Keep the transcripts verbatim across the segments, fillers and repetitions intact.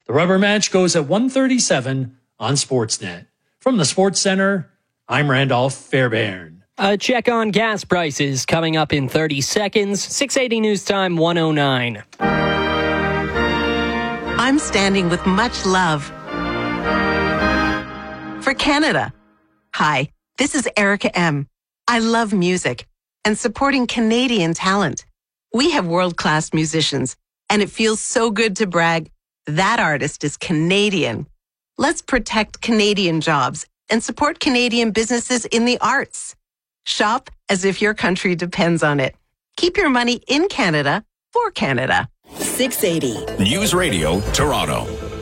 The rubber match goes at one thirty-seven on Sportsnet. From the Sports Center, I'm Randolph Fairbairn. A check on gas prices coming up in thirty seconds. six eighty News Time one oh nine. I'm standing with much love for Canada. Hi, this is Erica M. I love music and supporting Canadian talent. We have world-class musicians, and it feels so good to brag. That artist is Canadian. Let's protect Canadian jobs and support Canadian businesses in the arts. Shop as if your country depends on it. Keep your money in Canada for Canada. six eighty News Radio Toronto.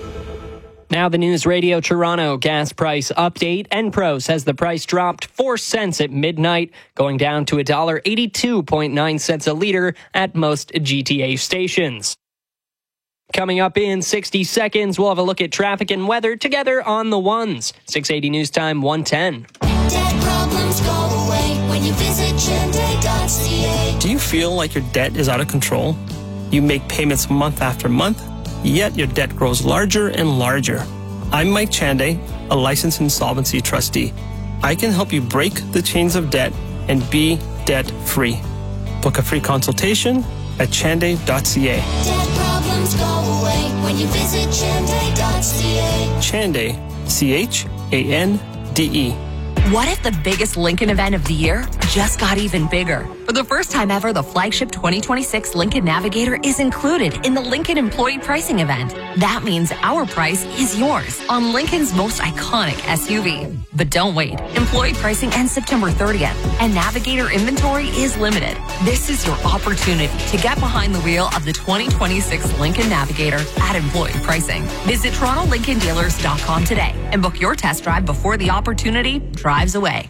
Now the News Radio Toronto gas price update. Enpro says the price dropped four cents at midnight, going down to one dollar eighty-two point nine cents a litre at most G T A stations. Coming up in sixty seconds, we'll have a look at traffic and weather together on the ones. six eighty News Time one ten. Debt problems go away when you visit Chende dot c a. Do you feel like your debt is out of control? You make payments month after month, yet your debt grows larger and larger. I'm Mike Chande, a licensed insolvency trustee. I can help you break the chains of debt and be debt-free. Book a free consultation at chande dot c a. Debt problems go away when you visit Chende dot c a. Chande, C H A N D E. What if the biggest Lincoln event of the year just got even bigger? For the first time ever, the flagship twenty twenty-six Lincoln Navigator is included in the Lincoln Employee Pricing Event. That means our price is yours on Lincoln's most iconic S U V. But don't wait. Employee pricing ends September thirtieth, and Navigator inventory is limited. This is your opportunity to get behind the wheel of the twenty twenty-six Lincoln Navigator at employee pricing. Visit Toronto Lincoln Dealers dot com today and book your test drive before the opportunity drives away.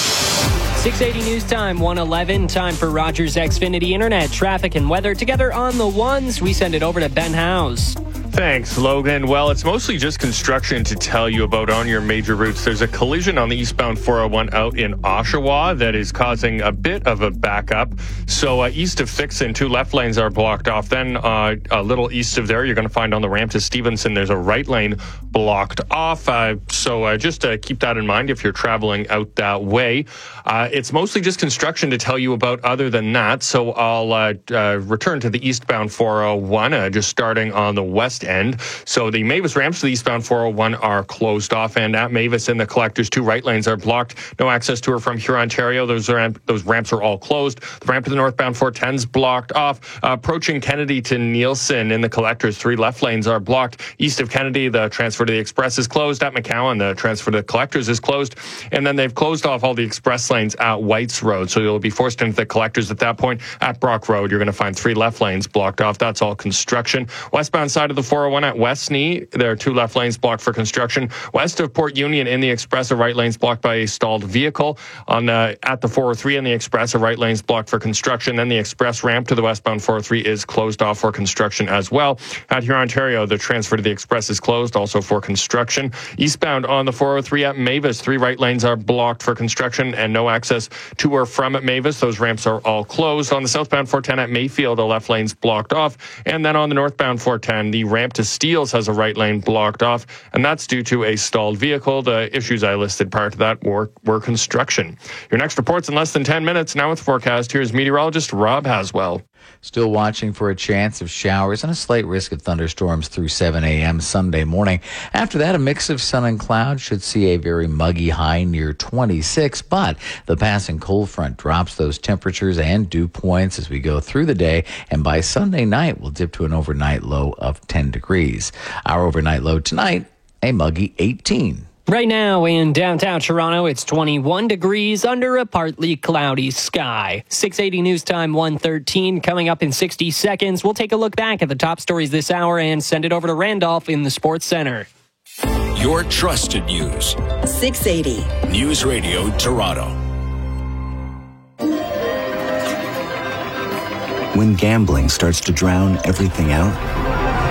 six eighty News Time one eleven. Time for Rogers Xfinity Internet traffic and weather together on the ones. We send it over to Ben Howes. Thanks, Logan. Well, it's mostly just construction to tell you about on your major routes. There's a collision on the eastbound four oh one out in Oshawa that is causing a bit of a backup. So uh, east of Fixon, two left lanes are blocked off. Then uh, a little east of there, you're going to find on the ramp to Stevenson, there's a right lane blocked off. Uh, so uh, just uh, keep that in mind if you're traveling out that way. Uh, it's mostly just construction to tell you about other than that. So I'll uh, uh, return to the eastbound four oh one, uh, just starting on the west end. So the Mavis ramps to the eastbound four oh one are closed off, and at Mavis in the collectors, two right lanes are blocked. No access to or from Huron, Ontario. Those ramp, those ramps are all closed. The ramp to the northbound four ten's blocked off. Uh, approaching Kennedy to Nielsen in the collectors, three left lanes are blocked. East of Kennedy, the transfer to the express is closed. At McCowan, the transfer to the collectors is closed. And then they've closed off all the express lanes at Whites Road. So you'll be forced into the collectors at that point. At Brock Road, you're going to find three left lanes blocked off. That's all construction. Westbound side of the four oh one at Westney, there are two left lanes blocked for construction. West of Port Union in the express, a right lane's blocked by a stalled vehicle. On uh, at the four oh three in the express, a right lane's blocked for construction. Then the express ramp to the westbound four oh three is closed off for construction as well. At Huron, Ontario, the transfer to the express is closed, also for construction. Eastbound on the four oh three at Mavis, three right lanes are blocked for construction and no access to or from at Mavis. Those ramps are all closed. On the southbound four ten at Mayfield, the left lane's blocked off. And then on the northbound four ten, the ramp to Steeles has a right lane blocked off, and that's due to a stalled vehicle. The issues I listed prior to that were, were construction. Your next report's in less than ten minutes. Now with the forecast, here's meteorologist Rob Haswell. Still watching for a chance of showers and a slight risk of thunderstorms through seven a.m. Sunday morning. After that, a mix of sun and clouds should see a very muggy high near twenty-six, but the passing cold front drops those temperatures and dew points as we go through the day, and by Sunday night, we'll dip to an overnight low of ten degrees. Our overnight low tonight, a muggy eighteen. Right now in downtown Toronto, it's twenty-one degrees under a partly cloudy sky. six eighty News Time one thirteen. Coming up in sixty seconds, we'll take a look back at the top stories this hour and send it over to Randolph in the Sports Center. Your trusted news. six eighty News Radio Toronto. When gambling starts to drown everything out,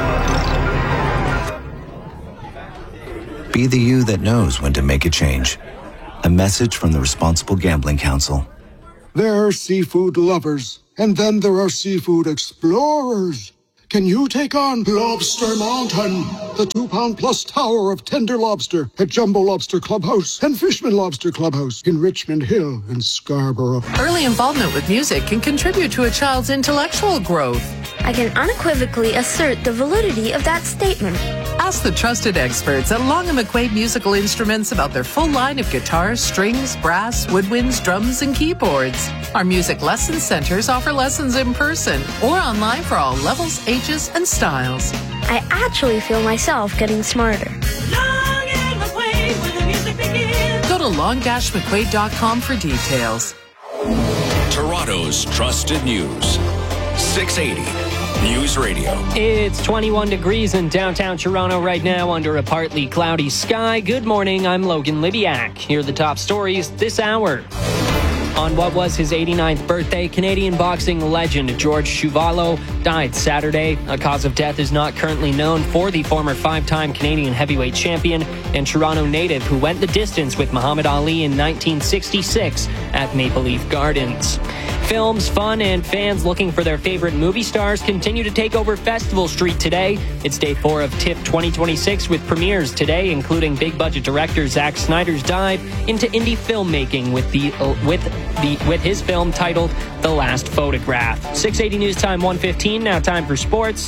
be the you that knows when to make a change. A message from the Responsible Gambling Council. There are seafood lovers, and then there are seafood explorers. Can you take on Lobster Mountain, the two-pound plus tower of tender lobster at Jumbo Lobster Clubhouse and Fishman Lobster Clubhouse in Richmond Hill and Scarborough? Early involvement with music can contribute to a child's intellectual growth. I can unequivocally assert the validity of that statement. Ask the trusted experts at Long and McQuaid Musical Instruments about their full line of guitars, strings, brass, woodwinds, drums, and keyboards. Our music lesson centers offer lessons in person or online for all levels, ages, and styles. I actually feel myself getting smarter. Long and McQuaid, when the music begins. Go to long dash mcquaid dot com for details. Toronto's trusted news. six eighty News Radio. It's twenty-one degrees in downtown Toronto right now under a partly cloudy sky. Good morning, I'm Logan Libiak. Here are the top stories this hour. On what was his eighty-ninth birthday, Canadian boxing legend George Chuvalo died Saturday. A cause of death is not currently known for the former five-time Canadian heavyweight champion and Toronto native who went the distance with Muhammad Ali in nineteen sixty-six at Maple Leaf Gardens. Films, fun, and fans looking for their favorite movie stars continue to take over Festival Street today. It's day four of TIFF twenty twenty-six with premieres today, including big-budget director Zack Snyder's dive into indie filmmaking with the uh, with the with his film titled The Last Photograph. six eighty News Time one fifteen. Now time for sports.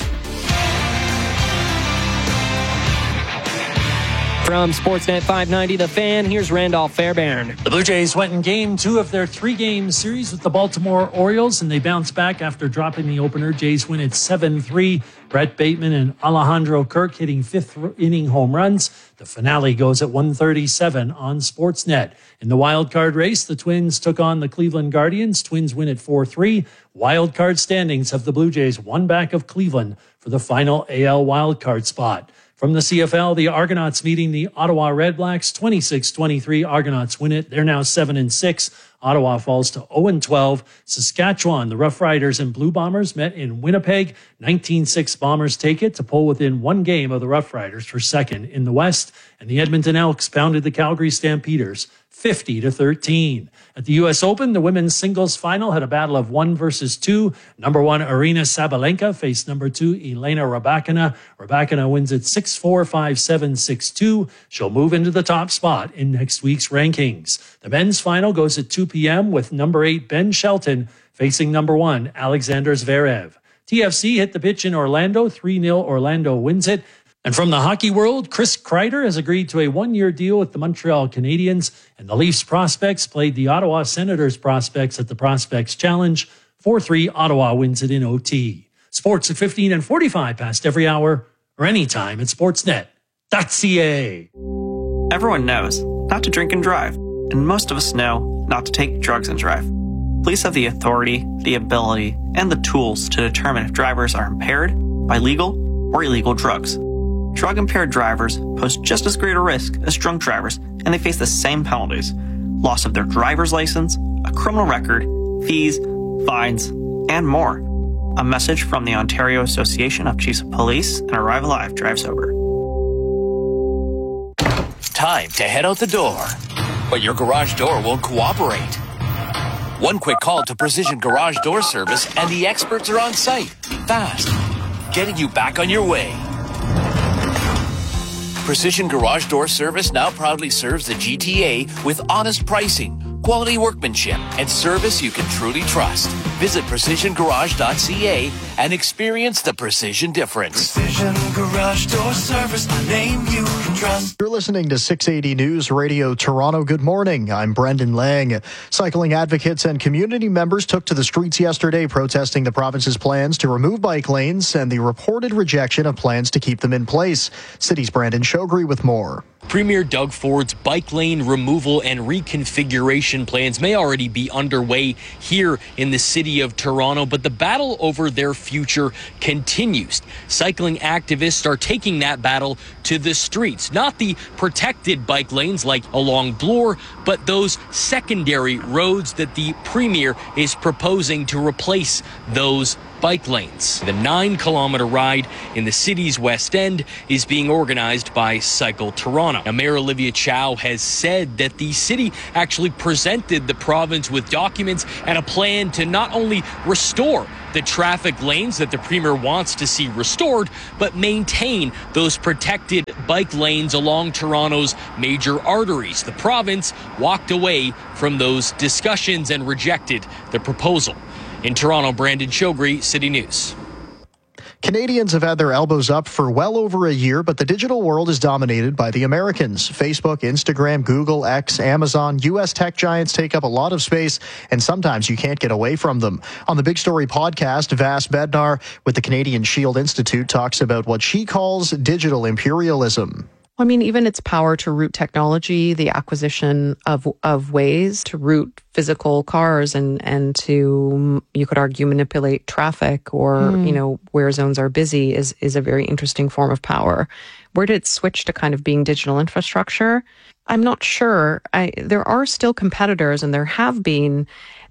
From Sportsnet five ninety The Fan, here's Randolph Fairbairn. The Blue Jays went in game two of their three-game series with the Baltimore Orioles, and they bounced back after dropping the opener. Jays win at seven three. Brett Bateman and Alejandro Kirk hitting fifth-inning home runs. The finale goes at one thirty-seven on Sportsnet. In the wild card race, the Twins took on the Cleveland Guardians. Twins win at four three. Wild card standings have the Blue Jays one back of Cleveland for the final A L wild card spot. From the C F L, the Argonauts meeting the Ottawa Redblacks, twenty-six twenty-three. Argonauts win it. They're now seven and six. Ottawa falls to oh and twelve. Saskatchewan, the Rough Riders and Blue Bombers met in Winnipeg. nineteen six Bombers take it to pull within one game of the Rough Riders for second in the West. And the Edmonton Elks pounded the Calgary Stampeders fifty to thirteen. At the U S Open, the women's singles final had a battle of one versus two. Number one, Aryna Sabalenka faced number two, Elena Rybakina. Rybakina wins at six four, five seven, six two. She'll move into the top spot in next week's rankings. The men's final goes at two p.m. with number eight, Ben Shelton, facing number one, Alexander Zverev. T F C hit the pitch in Orlando. three nil Orlando wins it. And from the hockey world, Chris Kreider has agreed to a one-year deal with the Montreal Canadiens, and the Leafs prospects played the Ottawa Senators prospects at the Prospects Challenge. four three, Ottawa wins it in O T. Sports at fifteen and forty-five past every hour or anytime at sportsnet dot c a. Everyone knows not to drink and drive, and most of us know not to take drugs and drive. Police have the authority, the ability, and the tools to determine if drivers are impaired by legal or illegal drugs. Drug-impaired drivers pose just as great a risk as drunk drivers, and they face the same penalties: loss of their driver's license, a criminal record, fees, fines, and more. A message from the Ontario Association of Chiefs of Police and Arrive Alive Drive Sober. Time to head out the door, but your garage door won't cooperate. One quick call to Precision Garage Door Service and the experts are on site, fast, getting you back on your way. Precision Garage Door Service now proudly serves the G T A with honest pricing, quality workmanship, and service you can truly trust. Visit precision garage dot c a and experience the precision difference. Precision Garage Door Service, a name you can trust. You're listening to six eighty News Radio Toronto. Good morning. I'm Brendan Lang. Cycling advocates and community members took to the streets yesterday protesting the province's plans to remove bike lanes and the reported rejection of plans to keep them in place. City's Brandon Shogri with more. Premier Doug Ford's bike lane removal and reconfiguration plans may already be underway here in the city of Toronto, but the battle over their future continues. Cycling activists are taking that battle to the streets, not the protected bike lanes like along Bloor, but those secondary roads that the Premier is proposing to replace those bike lanes. The nine-kilometer ride in the city's West End is being organized by Cycle Toronto. Now, Mayor Olivia Chow has said that the city actually presented the province with documents and a plan to not only restore the traffic lanes that the Premier wants to see restored, but maintain those protected bike lanes along Toronto's major arteries. The province walked away from those discussions and rejected the proposal. In Toronto, Brandon Shogri, City News. Canadians have had their elbows up for well over a year, but the digital world is dominated by the Americans. Facebook, Instagram, Google, X, Amazon, U S tech giants take up a lot of space, and sometimes you can't get away from them. On the Big Story podcast, Vas Bednar with the Canadian Shield Institute talks about what she calls digital imperialism. I mean, even its power to route technology, the acquisition of of ways to route physical cars and, and to, you could argue, manipulate traffic or, mm. you know, where zones are busy is, is a very interesting form of power. Where did it switch to kind of being digital infrastructure? I'm not sure. I, there are still competitors, and there have been,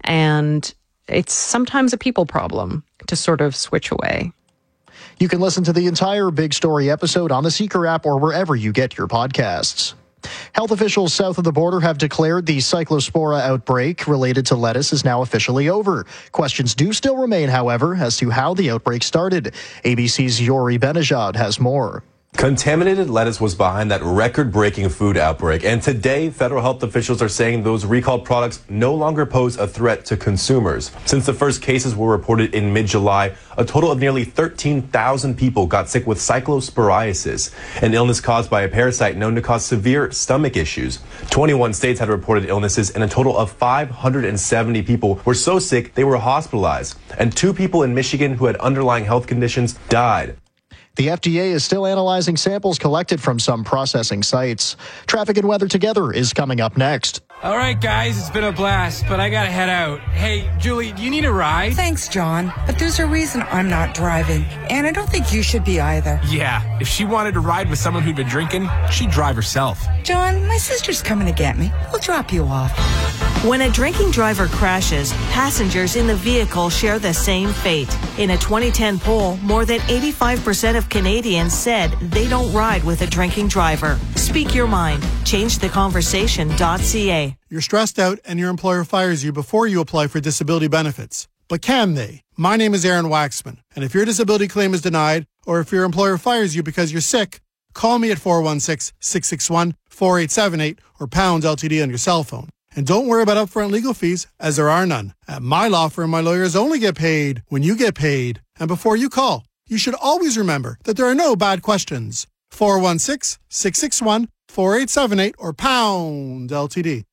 and it's sometimes a people problem to sort of switch away. You can listen to the entire Big Story episode on the Seeker app or wherever you get your podcasts. Health officials south of the border have declared the Cyclospora outbreak related to lettuce is now officially over. Questions do still remain, however, as to how the outbreak started. A B C's Yori Benajad has more. Contaminated lettuce was behind that record-breaking food outbreak, and today federal health officials are saying those recalled products no longer pose a threat to consumers. Since the first cases were reported in mid-July, a total of nearly thirteen thousand people got sick with cyclosporiasis, an illness caused by a parasite known to cause severe stomach issues. twenty-one states had reported illnesses, and a total of five hundred seventy people were so sick they were hospitalized, and two people in Michigan who had underlying health conditions died. The F D A is still analyzing samples collected from some processing sites. Traffic and weather together is coming up next. All right, guys, it's been a blast, but I gotta head out. Hey, Julie, do you need a ride? Thanks, John, but there's a reason I'm not driving, and I don't think you should be either. Yeah, if she wanted to ride with someone who'd been drinking, she'd drive herself. John, my sister's coming to get me. We'll drop you off. When a drinking driver crashes, passengers in the vehicle share the same fate. In a twenty ten poll, more than eighty-five percent of Canadians said they don't ride with a drinking driver. Speak your mind. change the conversation dot c a. You're stressed out and your employer fires you before you apply for disability benefits. But can they? My name is Aaron Waxman, and if your disability claim is denied, or if your employer fires you because you're sick, call me at four one six, six six one, four eight seven eight or pound L T D on your cell phone. And don't worry about upfront legal fees, as there are none. At my law firm, my lawyers only get paid when you get paid. And before you call, you should always remember that there are no bad questions. four one six, six six one, four eight seven eight or pound L T D.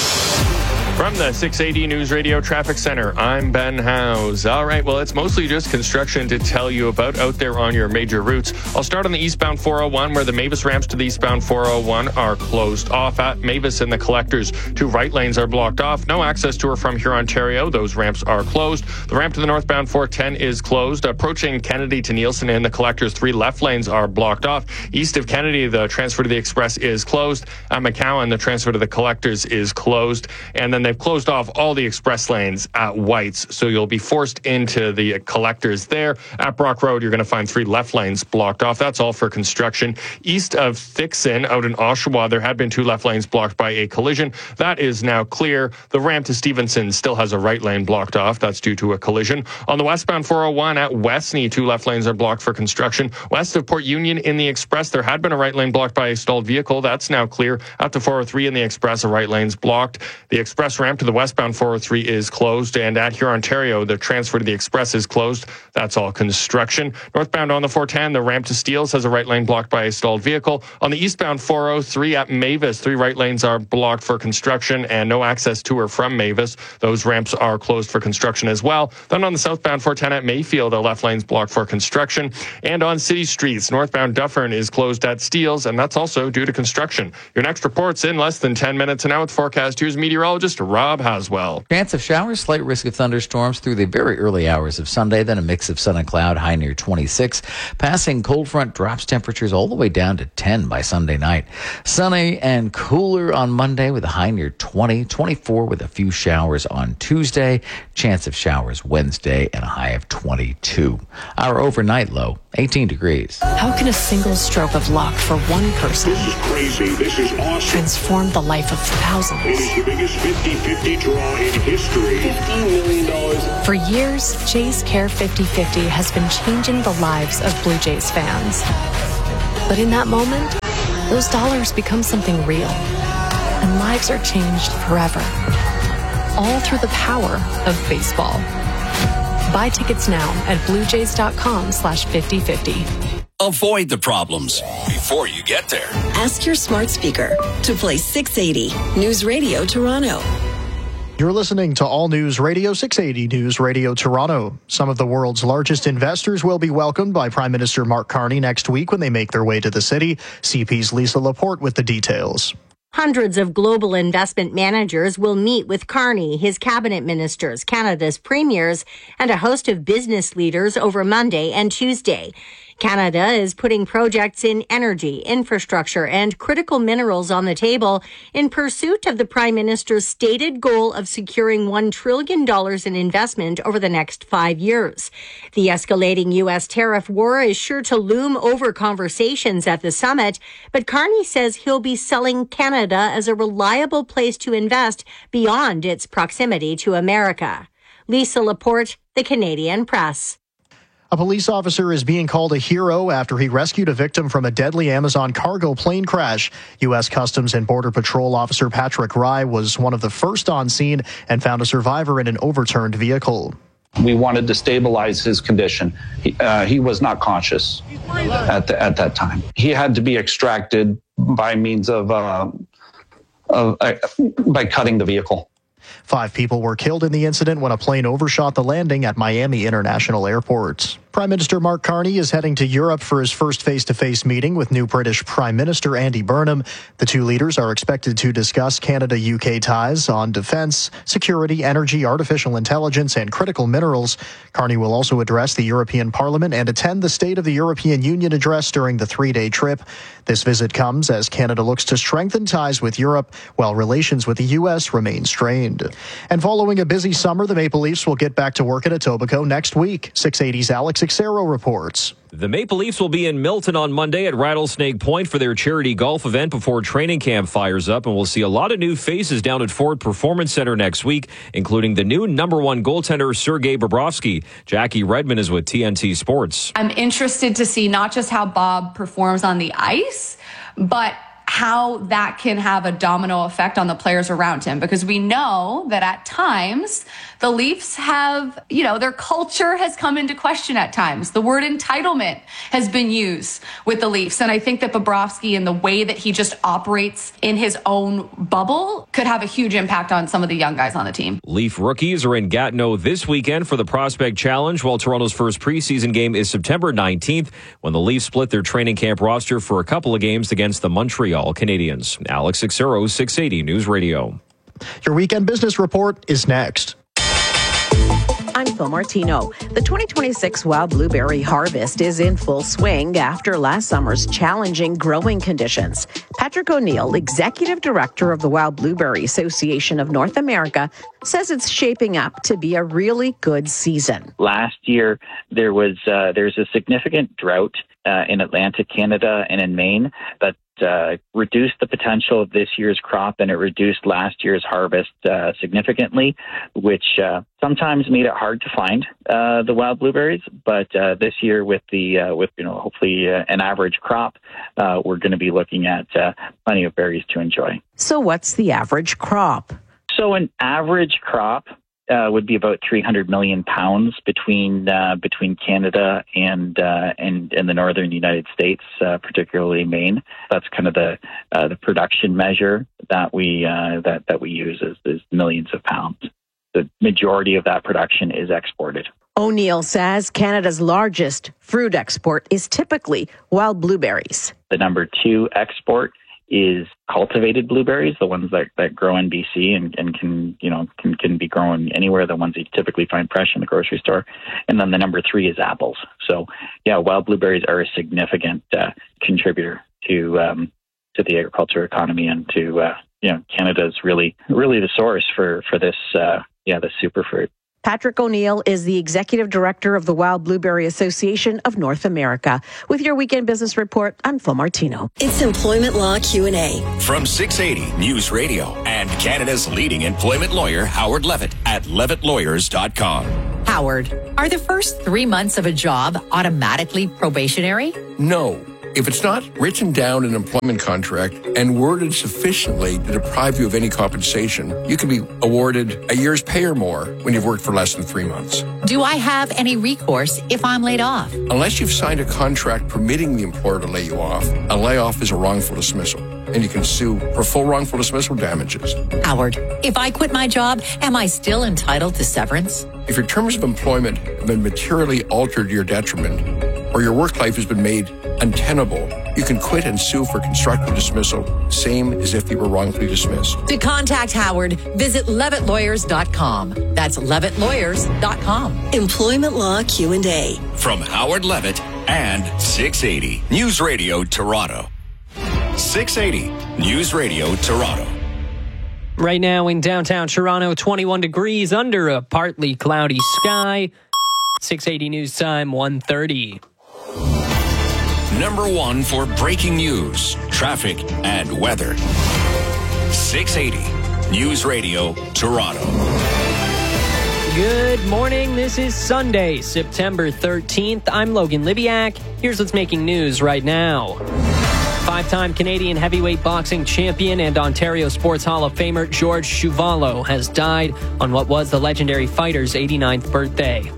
From the six eighty News Radio Traffic Center, I'm Ben Howes. All right, well, it's mostly just construction to tell you about out there on your major routes. I'll start on the eastbound four oh one, where the Mavis ramps to the eastbound four oh one are closed off. At Mavis and the Collectors, two right lanes are blocked off. No access to or from Hurontario. Those ramps are closed. The ramp to the northbound four ten is closed. Approaching Kennedy to Nielsen and the Collectors, three left lanes are blocked off. East of Kennedy, the transfer to the Express is closed. At McCowan, the transfer to the Collectors is closed. And then they've closed off all the express lanes at White's, so you'll be forced into the Collectors there. At Brock Road, you're going to find three left lanes blocked off. That's all for construction. East of Thixon, out in Oshawa, there had been two left lanes blocked by a collision. That is now clear. The ramp to Stevenson still has a right lane blocked off. That's due to a collision. On the westbound four oh one at Westney, two left lanes are blocked for construction. West of Port Union in the Express, there had been a right lane blocked by a stalled vehicle. That's now clear. Out to four oh three in the Express, a right lane's blocked. The Express ramp to the westbound four oh three is closed, and at Hurontario, the transfer to the Express is closed. That's all construction. Northbound on the four ten, the ramp to Steeles has a right lane blocked by a stalled vehicle. On the eastbound four oh three at Mavis, three right lanes are blocked for construction and no access to or from Mavis. Those ramps are closed for construction as well. Then on the southbound four ten at Mayfield, the left lane's blocked for construction. And on city streets, northbound Dufferin is closed at Steeles, and that's also due to construction. Your next report's in less than ten minutes, and now with forecast, here's meteorologist to Rob Haswell. Chance of showers, slight risk of thunderstorms through the very early hours of Sunday, then a mix of sun and cloud, high near twenty-six. Passing cold front drops temperatures all the way down to ten by Sunday night. Sunny and cooler on Monday with a high near twenty, twenty-four with a few showers on Tuesday. Chance of showers Wednesday and a high of twenty-two. Our overnight low, eighteen degrees. How can a single stroke of luck for one person This is crazy. This is awesome. transform the life of thousands? It is the biggest fifty-fifty draw in history. fifteen million dollars. For years, Jays Care fifty fifty has been changing the lives of Blue Jays fans. But in that moment, those dollars become something real, and lives are changed forever. All through the power of baseball. Buy tickets now at bluejays.com slash 5050. Avoid the problems before you get there. Ask your smart speaker to play six eighty News Radio Toronto. You're listening to All News Radio six eighty News Radio Toronto. Some of the world's largest investors will be welcomed by Prime Minister Mark Carney next week when they make their way to the city. C P's Lisa Laporte with the details. Hundreds of global investment managers will meet with Carney, his cabinet ministers, Canada's premiers, and a host of business leaders over Monday and Tuesday. Canada is putting projects in energy, infrastructure, and critical minerals on the table in pursuit of the Prime Minister's stated goal of securing one trillion dollars in investment over the next five years. The escalating U S tariff war is sure to loom over conversations at the summit, but Carney says he'll be selling Canada as a reliable place to invest beyond its proximity to America. Lisa Laporte, The Canadian Press. A police officer is being called a hero after he rescued a victim from a deadly Amazon cargo plane crash. U S Customs and Border Patrol officer Patrick Rye was one of the first on scene and found a survivor in an overturned vehicle. We wanted to stabilize his condition. He, uh, he was not conscious at, the, at that time. He had to be extracted by means of, uh, of uh, by cutting the vehicle. Five people were killed in the incident when a plane overshot the landing at Miami International Airport. Prime Minister Mark Carney is heading to Europe for his first face-to-face meeting with new British Prime Minister Andy Burnham. The two leaders are expected to discuss Canada-U K ties on defense, security, energy, artificial intelligence, and critical minerals. Carney will also address the European Parliament and attend the State of the European Union address during the three-day trip. This visit comes as Canada looks to strengthen ties with Europe, while relations with the U S remain strained. And following a busy summer, the Maple Leafs will get back to work at Etobicoke next week. six eighty's Alex Xero reports. The Maple Leafs will be in Milton on Monday at Rattlesnake Point for their charity golf event before training camp fires up, and we'll see a lot of new faces down at Ford Performance Center next week, including the new number one goaltender Sergei Bobrovsky. Jackie Redmond is with T N T Sports. I'm interested to see not just how Bob performs on the ice, but how that can have a domino effect on the players around him, because we know that at times the Leafs have, you know, their culture has come into question at times. The word entitlement has been used with the Leafs. And I think that Bobrovsky and the way that he just operates in his own bubble could have a huge impact on some of the young guys on the team. Leaf rookies are in Gatineau this weekend for the Prospect Challenge, while Toronto's first preseason game is September nineteenth, when the Leafs split their training camp roster for a couple of games against the Montreal Canadiens. Alex Xero, six eighty News Radio. Your weekend business report is next. I'm Phil Martino. The twenty twenty-six wild blueberry harvest is in full swing after last summer's challenging growing conditions. Patrick O'Neill, Executive Director of the Wild Blueberry Association of North America, says it's shaping up to be a really good season. Last year, there was uh, there's a significant drought uh, in Atlantic Canada and in Maine that Uh, reduced the potential of this year's crop, and it reduced last year's harvest uh, significantly, which uh, sometimes made it hard to find uh, the wild blueberries. But uh, this year, with the uh, with you know hopefully uh, an average crop, uh, we're going to be looking at uh, plenty of berries to enjoy. So, what's the average crop? So, an average crop Uh, would be about three hundred million pounds between uh, between Canada and uh, and and the northern United States, uh, particularly Maine. That's kind of the uh, the production measure that we uh, that that we use is, is millions of pounds. The majority of that production is exported. O'Neill says Canada's largest fruit export is typically wild blueberries. The number two export is cultivated blueberries, the ones that, that grow in B C and, and can, you know, can, can be grown anywhere, the ones that you typically find fresh in the grocery store. And then the number three is apples. So, yeah, wild blueberries are a significant uh, contributor to um, to the agriculture economy and to, uh, you know, Canada's really, really the source for, for this, uh, yeah, the superfruit. Patrick O'Neill is the Executive Director of the Wild Blueberry Association of North America. With your Weekend Business Report, I'm Phil Martino. It's Employment Law Q and A. From six eighty News Radio and Canada's leading employment lawyer, Howard Levitt at levitt lawyers dot com. Howard, are the first three months of a job automatically probationary? No. If it's not written down in an employment contract and worded sufficiently to deprive you of any compensation, you can be awarded a year's pay or more when you've worked for less than three months. Do I have any recourse if I'm laid off? Unless you've signed a contract permitting the employer to lay you off, a layoff is a wrongful dismissal, and you can sue for full wrongful dismissal damages. Howard, if I quit my job, am I still entitled to severance? If your terms of employment have been materially altered to your detriment, or your work life has been made untenable, you can quit and sue for constructive dismissal, same as if you were wrongfully dismissed. To contact Howard, visit levitt lawyers dot com. That's levitt lawyers dot com. Employment Law Q and A. From Howard Levitt and six eighty News Radio Toronto. six eighty News Radio Toronto. Right now in downtown Toronto, twenty-one degrees under a partly cloudy sky. six eighty News Time, one thirty. Number one for breaking news, traffic, and weather. six eighty News Radio Toronto. Good morning. This is Sunday, September thirteenth. I'm Logan Libiak. Here's what's making news right now. Five-time Canadian heavyweight boxing champion and Ontario Sports Hall of Famer George Chuvalo has died on what was the legendary fighter's eighty-ninth birthday.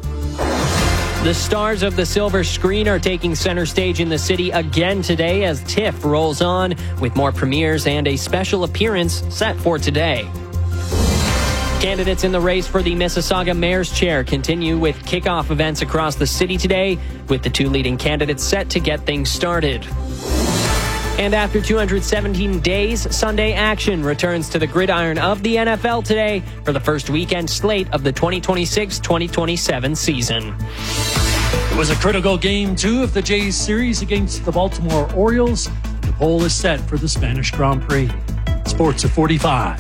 The stars of the silver screen are taking center stage in the city again today as TIFF rolls on with more premieres and a special appearance set for today. Candidates in the race for the Mississauga Mayor's Chair continue with kickoff events across the city today, with the two leading candidates set to get things started. And after two hundred seventeen days, Sunday action returns to the gridiron of the N F L today for the first weekend slate of the twenty twenty-six twenty twenty-seven season. It was a critical game two of the Jays series against the Baltimore Orioles. The pole is set for the Spanish Grand Prix. Sports at forty-five.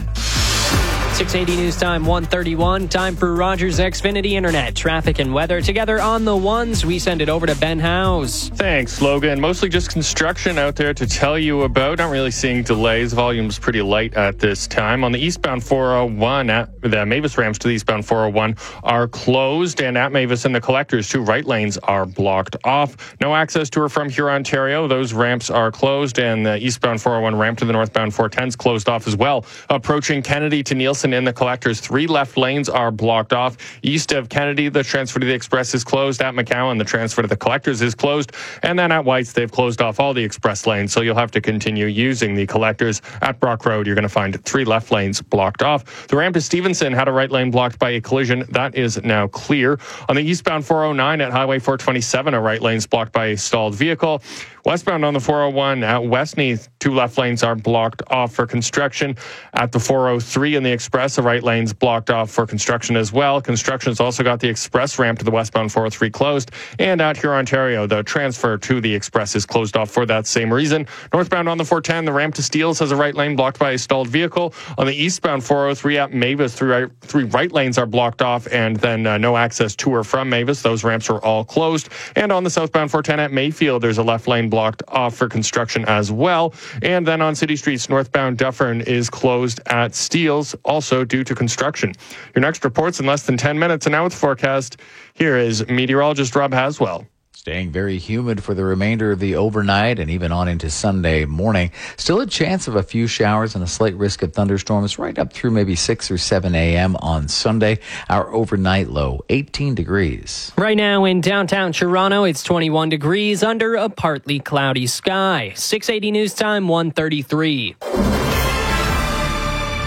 six eighty News Time, one thirty-one. Time for Rogers Xfinity Internet. Traffic and weather together on the ones. We send it over to Ben Howes. Thanks, Logan. Mostly just construction out there to tell you about. Not really seeing delays. Volume's pretty light at this time. On the eastbound four oh one, at the Mavis ramps to the eastbound four oh one are closed. And at Mavis and the collectors, two right lanes are blocked off. No access to or from Huron, Ontario. Those ramps are closed. And the eastbound four oh one ramp to the northbound four ten is closed off as well. Approaching Kennedy to Nielsen in the collectors, three left lanes are blocked off. East of Kennedy, the transfer to the express is closed. At McCowan, the transfer to the collectors is closed. And then at White's, they've closed off all the express lanes, so you'll have to continue using the collectors. At Brock Road, you're going to find three left lanes blocked off. The ramp to Stevenson had a right lane blocked by a collision. That is now clear. On the eastbound four oh nine at Highway four twenty-seven, a right lane's blocked by a stalled vehicle. Westbound on the four oh one at Westney, two left lanes are blocked off for construction. At the four oh three in the express, the right lane's blocked off for construction as well. Construction's also got the express ramp to the westbound four oh three closed. And out here, Ontario, the transfer to the express is closed off for that same reason. Northbound on the four ten, the ramp to Steeles has a right lane blocked by a stalled vehicle. On the eastbound four oh three at Mavis, three right, three right lanes are blocked off, and then uh, no access to or from Mavis. Those ramps are all closed. And on the southbound four ten at Mayfield, there's a left lane blocked off for construction as well. And then on city streets, northbound Dufferin is closed at Steeles, also due to construction. Your next report's in less than ten minutes. And now with the forecast, here is meteorologist Rob Haswell. Staying very humid for the remainder of the overnight and even on into Sunday morning. Still a chance of a few showers and a slight risk of thunderstorms right up through maybe six or seven a.m. on Sunday. Our overnight low, eighteen degrees. Right now in downtown Toronto, it's twenty-one degrees under a partly cloudy sky. six eighty News Time, one thirty-three.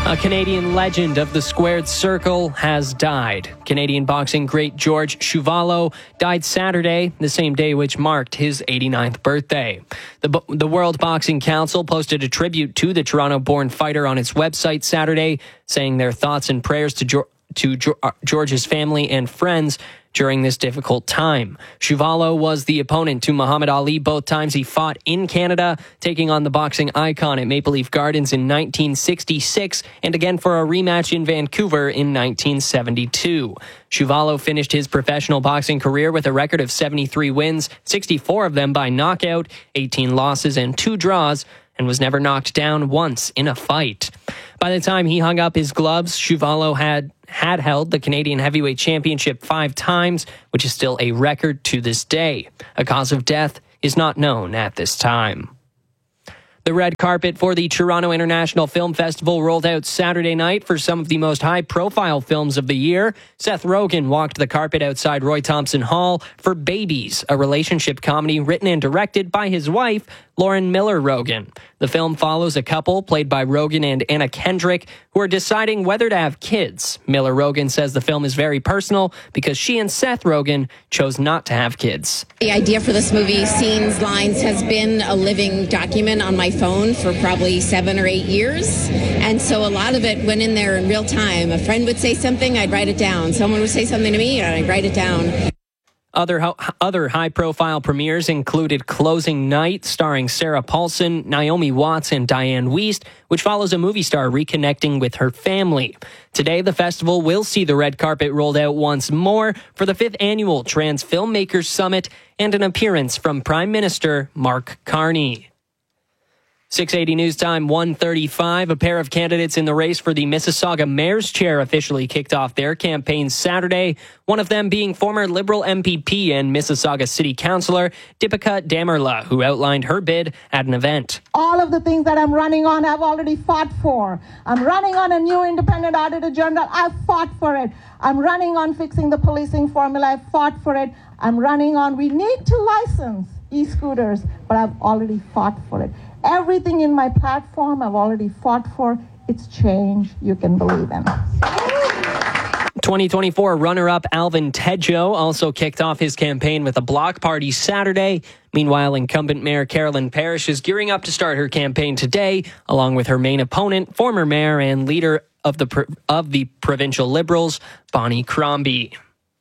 A Canadian legend of the squared circle has died. Canadian boxing great George Chuvalo died Saturday, the same day which marked his eighty-ninth birthday. The, the World Boxing Council posted a tribute to the Toronto-born fighter on its website Saturday, saying their thoughts and prayers to, jo- to jo- uh, George's family and friends during this difficult time. Chuvalo was the opponent to Muhammad Ali both times he fought in Canada, taking on the boxing icon at Maple Leaf Gardens in nineteen sixty-six and again for a rematch in Vancouver in nineteen seventy-two. Chuvalo finished his professional boxing career with a record of seventy-three wins, sixty-four of them by knockout, eighteen losses and two draws, and was never knocked down once in a fight. By the time he hung up his gloves, Chuvalo had had held the Canadian Heavyweight Championship five times, which is still a record to this day. A cause of death is not known at this time. The red carpet for the Toronto International Film Festival rolled out Saturday night for some of the most high-profile films of the year. Seth Rogen walked the carpet outside Roy Thompson Hall for Babies, a relationship comedy written and directed by his wife, Lauren Miller Rogen. The film follows a couple, played by Rogen and Anna Kendrick, who are deciding whether to have kids. Miller Rogen says the film is very personal because she and Seth Rogen chose not to have kids. The idea for this movie, Scenes, Lines, has been a living document on my phone for probably seven or eight years. And so a lot of it went in there in real time. A friend would say something, I'd write it down. Someone would say something to me, and I'd write it down. Other ho- other high-profile premieres included Closing Night, starring Sarah Paulson, Naomi Watts, and Diane Wiest, which follows a movie star reconnecting with her family. Today, the festival will see the red carpet rolled out once more for the fifth annual Trans Filmmakers Summit and an appearance from Prime Minister Mark Carney. six eighty News Time, one thirty-five. A pair of candidates in the race for the Mississauga Mayor's Chair officially kicked off their campaigns Saturday, one of them being former Liberal M P P and Mississauga City Councillor Deepika Damerla, who outlined her bid at an event. All of the things that I'm running on, I've already fought for. I'm running on a new independent auditor general. I've fought for it. I'm running on fixing the policing formula. I've fought for it. I'm running on, we need to license e-scooters, but I've already fought for it. Everything in my platform I've already fought for. It's change you can believe in. twenty twenty-four runner-up Alvin Tedjo also kicked off his campaign with a block party Saturday. Meanwhile, incumbent Mayor Carolyn Parrish is gearing up to start her campaign today, along with her main opponent, former mayor and leader of the of the provincial Liberals, Bonnie Crombie.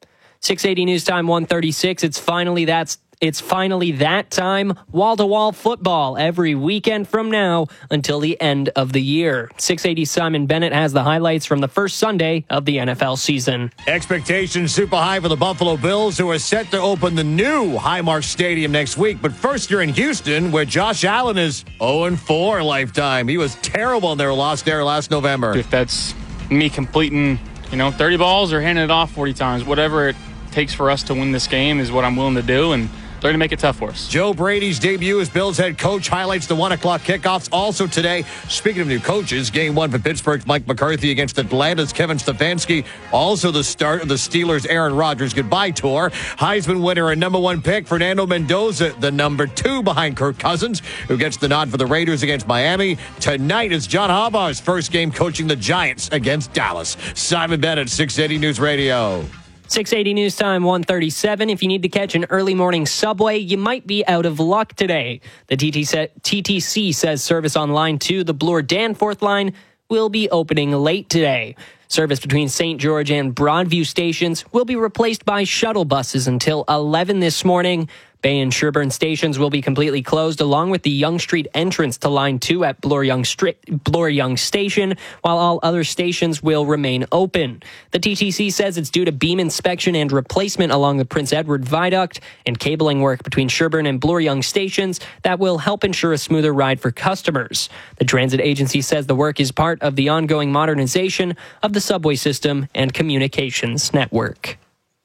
six eighty News Time, one thirty-six. It's finally that's It's finally that time. Wall-to-wall football every weekend from now until the end of the year. six eighty Simon Bennett has the highlights from the first Sunday of the N F L season. Expectations super high for the Buffalo Bills, who are set to open the new Highmark Stadium next week. But first, you're in Houston, where Josh Allen is oh and four lifetime. He was terrible in their loss there last November. If that's me completing, you know, thirty balls or handing it off forty times, whatever it takes for us to win this game is what I'm willing to do, and they're going to make it tough for us. Joe Brady's debut as Bills head coach highlights the one o'clock kickoffs. Also today, speaking of new coaches, game one for Pittsburgh's Mike McCarthy against Atlanta's Kevin Stefanski. Also the start of the Steelers' Aaron Rodgers goodbye tour. Heisman winner and number one pick Fernando Mendoza, the number two behind Kirk Cousins, who gets the nod for the Raiders against Miami. Tonight is John Harbaugh's first game coaching the Giants against Dallas. Simon Bennett, six eighty News Radio. six eighty News Time, one thirty-seven. If you need to catch an early morning subway, you might be out of luck today. The T T C says service on line two, the Bloor-Danforth line, will be opening late today. Service between Saint George and Broadview stations will be replaced by shuttle buses until eleven this morning. Bay and Sherburne stations will be completely closed, along with the Yonge Street entrance to Line two at Bloor-Yonge Bloor-Yonge Station, while all other stations will remain open. The T T C says it's due to beam inspection and replacement along the Prince Edward Viaduct and cabling work between Sherburne and Bloor-Yonge stations that will help ensure a smoother ride for customers. The transit agency says the work is part of the ongoing modernization of the subway system and communications network.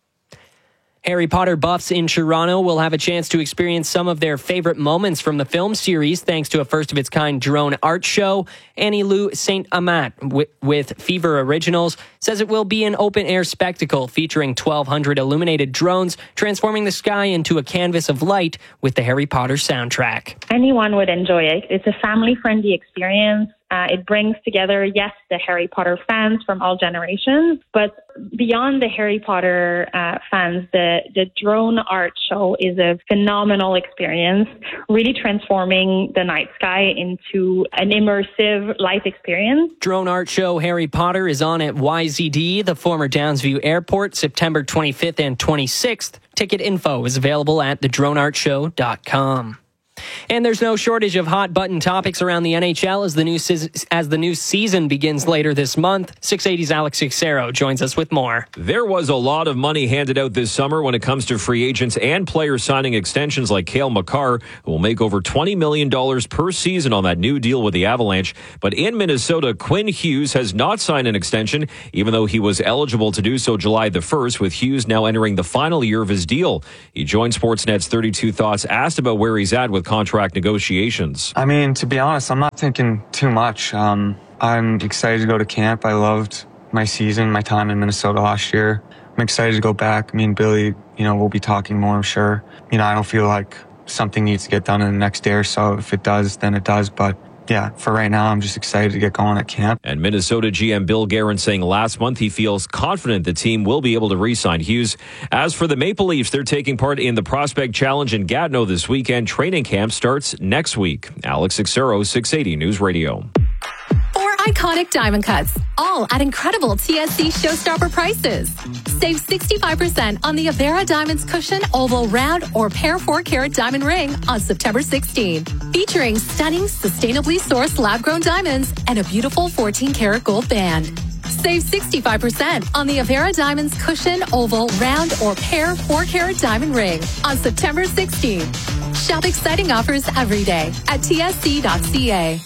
Harry Potter buffs in Toronto will have a chance to experience some of their favorite moments from the film series thanks to a first-of-its-kind drone art show. Annie Lou Saint Amat with, with Fever Originals says it will be an open-air spectacle featuring twelve hundred illuminated drones transforming the sky into a canvas of light with the Harry Potter soundtrack. Anyone would enjoy it. It's a family-friendly experience. Uh, it brings together, yes, the Harry Potter fans from all generations, but beyond the Harry Potter uh, fans, the, the drone art show is a phenomenal experience, really transforming the night sky into an immersive life experience. Drone art show Harry Potter is on at Y Z D, the former Downsview Airport, September twenty-fifth and twenty-sixth. Ticket info is available at the drone art show dot com. And there's no shortage of hot button topics around the N H L as the new se- as the new season begins later this month. six eighty's Alex Cicero joins us with more. There was a lot of money handed out this summer when it comes to free agents and players signing extensions like Cale Makar, who will make over twenty million dollars per season on that new deal with the Avalanche. But in Minnesota, Quinn Hughes has not signed an extension, even though he was eligible to do so July the first, with Hughes now entering the final year of his deal. He joined Sportsnet's thirty-two Thoughts, asked about where he's at with contract negotiations. I mean, to be honest, I'm not thinking too much. Um, I'm excited to go to camp. I loved my season, my time in Minnesota last year. I'm excited to go back. Me and Billy, you know, we'll be talking more, I'm sure. You know, I don't feel like something needs to get done in the next day or so. If it does, then it does. But yeah, for right now, I'm just excited to get going at camp. And Minnesota G M Bill Guerin saying last month he feels confident the team will be able to re-sign Hughes. As for the Maple Leafs, they're taking part in the Prospect Challenge in Gatineau this weekend. Training camp starts next week. Alex Cicero, six eighty News Radio. Four iconic diamond cuts, all at incredible T S C showstopper prices. Save sixty-five percent on the Avera Diamonds Cushion Oval Round or Pair four carat Diamond Ring on September sixteenth. Featuring stunning, sustainably sourced lab-grown diamonds and a beautiful fourteen karat gold band. Save sixty-five percent on the Avera Diamonds Cushion Oval Round or Pair four carat Diamond Ring on September sixteenth. Shop exciting offers every day at T S C dot C A.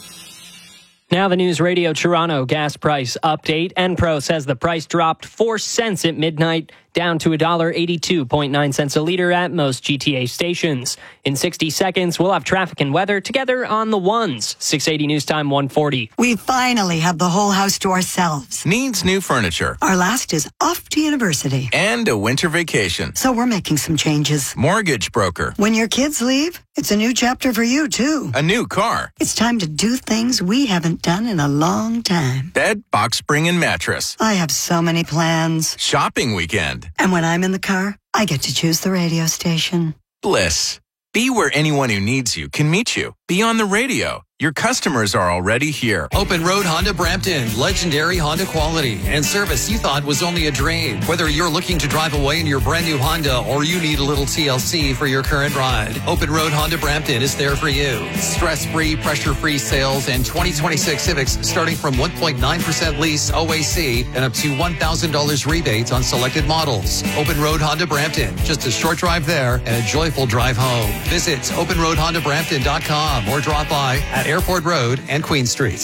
Now the News Radio Toronto gas price update. Enpro says the price dropped four cents at midnight, down to one dollar eighty-two point nine cents a liter at most G T A stations. In sixty seconds, we'll have traffic and weather together on the ones. six eighty News Time one forty. We finally have the whole house to ourselves. Needs new furniture. Our last is off to university. And a winter vacation. So we're making some changes. Mortgage broker. When your kids leave, it's a new chapter for you, too. A new car. It's time to do things we haven't done in a long time. Bed, box spring, and mattress. I have so many plans. Shopping weekend. And when I'm in the car, I get to choose the radio station. Bliss. Be where anyone who needs you can meet you. Be on the radio. Your customers are already here. Open Road Honda Brampton. Legendary Honda quality and service you thought was only a drain. Whether you're looking to drive away in your brand new Honda or you need a little T L C for your current ride, Open Road Honda Brampton is there for you. Stress-free, pressure-free sales and twenty twenty-six Civics starting from one point nine percent lease O A C and up to one thousand dollars rebates on selected models. Open Road Honda Brampton. Just a short drive there and a joyful drive home. Visit open road honda brampton dot com or drop by at Airport Road and Queen Street.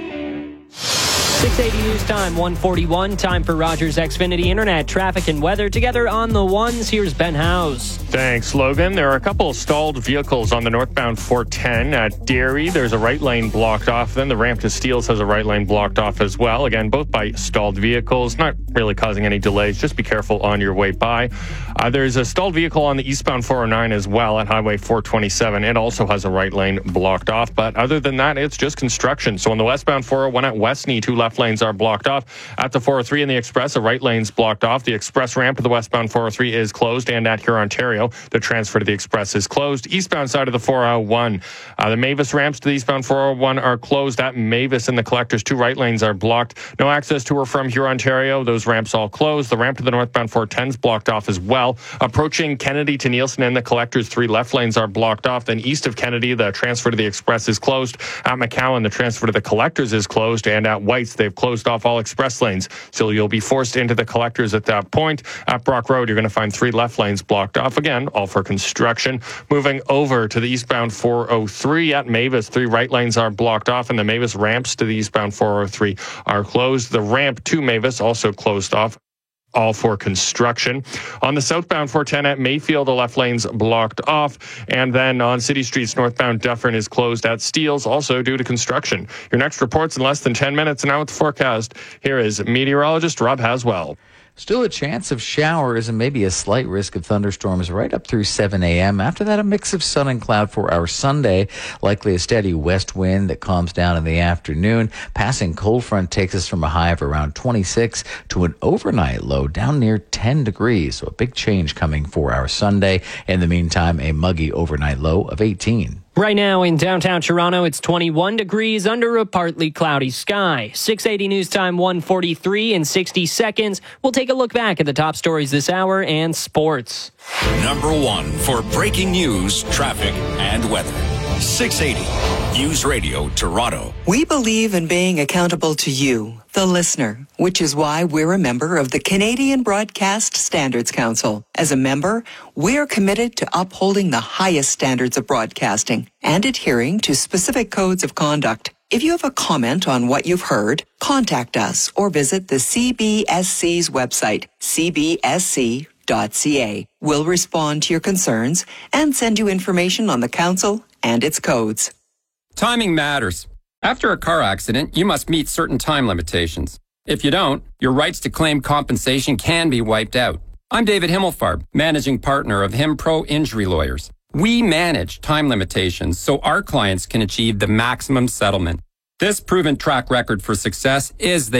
six eighty News Time one forty-one. Time for Rogers Xfinity Internet traffic and weather together on the ones. Here's Ben Howes. Thanks, Logan. There are a couple of stalled vehicles on the northbound four ten at Derry. There's a right lane blocked off. Then the ramp to Steeles has a right lane blocked off as well. Again, both by stalled vehicles, not really causing any delays. Just be careful on your way by. Uh, there's a stalled vehicle on the eastbound four oh nine as well at Highway four twenty-seven. It also has a right lane blocked off. But other than that, it's just construction. So on the westbound four oh one at Westney, two left lanes are blocked off. At the four oh three and the Express, a right lane's blocked off. The Express ramp to the westbound four oh three is closed, and at Huron, Ontario, the transfer to the Express is closed. Eastbound side of the four oh one, uh, the Mavis ramps to the eastbound four oh one are closed. At Mavis and the Collectors, two right lanes are blocked. No access to or from Huron, Ontario. Those ramps all closed. The ramp to the northbound four ten is blocked off as well. Approaching Kennedy to Nielsen and the Collectors, three left lanes are blocked off. Then east of Kennedy, the transfer to the Express is closed. At McCowan, the transfer to the Collectors is closed. And at White's, they've closed off all express lanes. So you'll be forced into the Collectors at that point. At Brock Road, you're going to find three left lanes blocked off. Again, all for construction. Moving over to the eastbound four oh three at Mavis, three right lanes are blocked off, and the Mavis ramps to the eastbound four oh three are closed. The ramp to Mavis also closed off, all for construction. On the southbound four ten at Mayfield, the left lane's blocked off. And then on City Streets, northbound Dufferin is closed at Steeles, also due to construction. Your next report's in less than ten minutes. And now with the forecast, here is meteorologist Rob Haswell. Still a chance of showers and maybe a slight risk of thunderstorms right up through seven a.m. After that, a mix of sun and cloud for our Sunday. Likely a steady west wind that calms down in the afternoon. Passing cold front takes us from a high of around twenty-six to an overnight low down near ten degrees. So a big change coming for our Sunday. In the meantime, a muggy overnight low of eighteen. Right now in downtown Toronto, it's twenty-one degrees under a partly cloudy sky. six eighty News Time one forty-three in sixty seconds. We'll take a look back at the top stories this hour and sports. Number one for breaking news, traffic, and weather. six eighty News Radio Toronto. We believe in being accountable to you, the listener, which is why we're a member of the Canadian Broadcast Standards Council. As a member, we're committed to upholding the highest standards of broadcasting and adhering to specific codes of conduct. If you have a comment on what you've heard, contact us or visit the C B S C's website, c b s c dot c a. We'll respond to your concerns and send you information on the council and its codes. Timing matters. After a car accident, you must meet certain time limitations. If you don't, your rights to claim compensation can be wiped out. I'm David Himmelfarb, managing partner of HimPro Injury Lawyers. We manage time limitations so our clients can achieve the maximum settlement. This proven track record for success is the